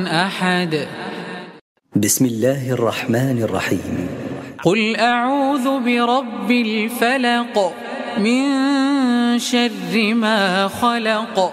أحد. بسم الله الرحمن الرحيم. قل أعوذ برب الفلق من شر ما خلق